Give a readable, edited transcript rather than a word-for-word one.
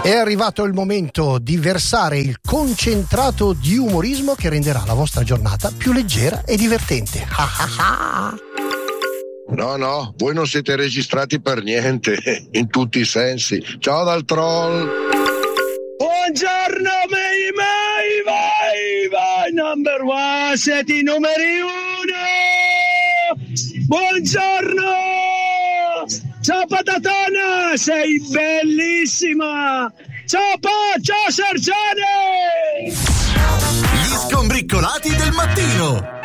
È arrivato il momento di versare il concentrato di umorismo che renderà la vostra giornata più leggera e divertente. No, voi non siete registrati per niente, in tutti i sensi. Ciao dal troll. Buongiorno, vai, number one, siete i numeri uno. Buongiorno. Ciao patatona, sei bellissima! Ciao ciao Sergione! Gli skombriccolati del mattino!